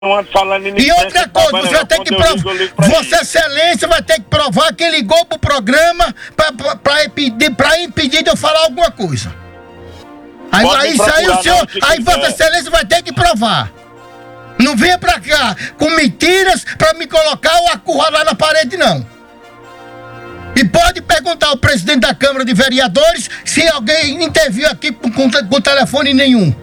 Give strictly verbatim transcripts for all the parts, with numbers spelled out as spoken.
Falando em e outra coisa, você vai ter que provar, Vossa Excelência vai ter que provar que ligou pro programa pra, pra, pra, impedir, pra impedir de eu falar alguma coisa. Aí, aí, aí o senhor, aí Vossa Excelência vai ter que provar. Não venha pra cá com mentiras pra me colocar ou acurralar na parede, não. E pode perguntar ao presidente da Câmara de Vereadores se alguém interviu aqui com, com, com telefone nenhum.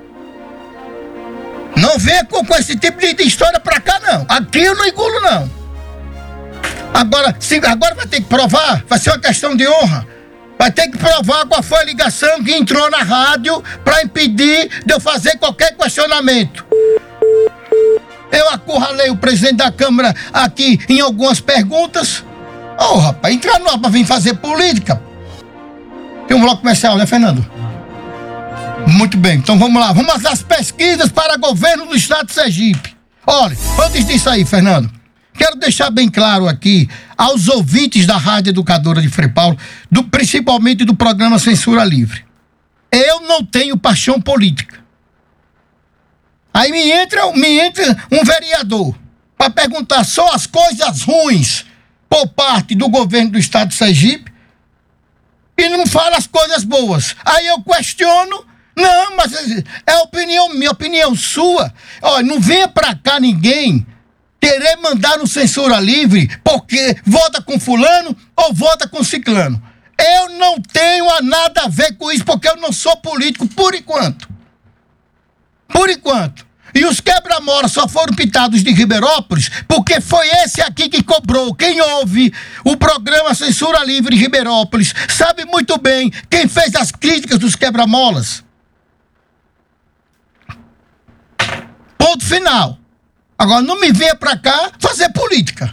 Não venha com, com esse tipo de, de história pra cá, não. Aqui eu não engulo, não. Agora, se, agora vai ter que provar, vai ser uma questão de honra. Vai ter que provar qual foi a ligação que entrou na rádio pra impedir de eu fazer qualquer questionamento. Eu acurralei o presidente da Câmara aqui em algumas perguntas. Ô, oh, rapaz, entrar no ar pra vir fazer política. Tem um bloco comercial, né, Fernando? Muito bem, então vamos lá. Vamos às pesquisas para governo do estado de Sergipe. Olha, antes disso aí, Fernando, quero deixar bem claro aqui aos ouvintes da Rádio Educadora de Frei Paulo, do, principalmente do programa Censura Livre. Eu não tenho paixão política. Aí me entra, me entra um vereador para perguntar só as coisas ruins por parte do governo do estado de Sergipe e não fala as coisas boas. Aí eu questiono. Não, mas é opinião minha, opinião sua. Olha, não venha pra cá ninguém querer mandar no Censura Livre porque vota com fulano ou vota com ciclano. Eu não tenho nada a ver com isso porque eu não sou político por enquanto. Por enquanto. E os quebra-molas só foram pintados de Ribeirópolis porque foi esse aqui que cobrou. Quem ouve o programa Censura Livre de Ribeirópolis sabe muito bem quem fez as críticas dos quebra-molas. Ponto final. Agora não me venha pra cá fazer política.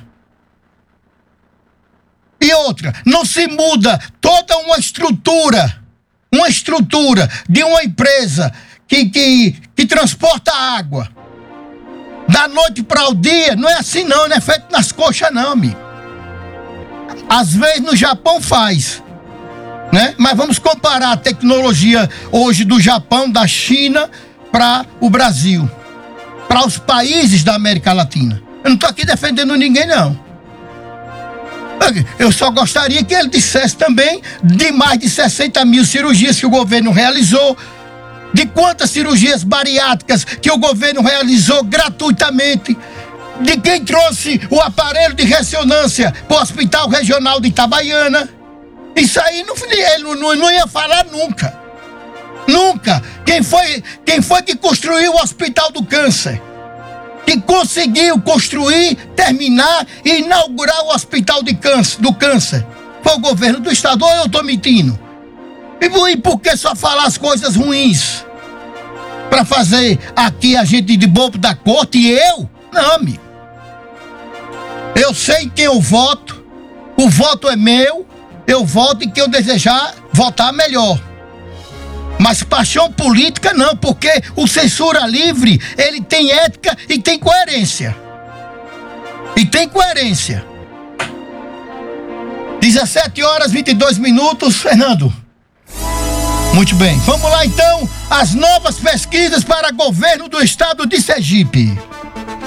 E outra, não se muda toda uma estrutura, uma estrutura de uma empresa que, que, que transporta água da noite para o dia. Não é assim não, não é feito nas coxas não, amigo. Às vezes no Japão faz, né? Mas vamos comparar a tecnologia hoje do Japão, da China para o Brasil, para os países da América Latina. Eu não estou aqui defendendo ninguém, não. Eu só gostaria que ele dissesse também de mais de sessenta mil cirurgias que o governo realizou, de quantas cirurgias bariátricas que o governo realizou gratuitamente, de quem trouxe o aparelho de ressonância para o Hospital Regional de Itabaiana. Isso aí não, ele não, não ia falar nunca. Nunca. Quem foi, quem foi que construiu o Hospital do Câncer? Que conseguiu construir, terminar e inaugurar o Hospital de câncer, do Câncer? Foi o governo do estado, ou eu estou mentindo? E, e por que só falar as coisas ruins? Para fazer aqui a gente de bobo da corte e eu? Não, amigo. Eu sei quem eu voto, o voto é meu, eu voto em quem eu desejar votar melhor. Mas paixão política não, porque o Censura Livre, ele tem ética e tem coerência. E tem coerência. dezessete horas e vinte e dois minutos, Fernando. Muito bem. Vamos lá então, as novas pesquisas para governo do estado de Sergipe.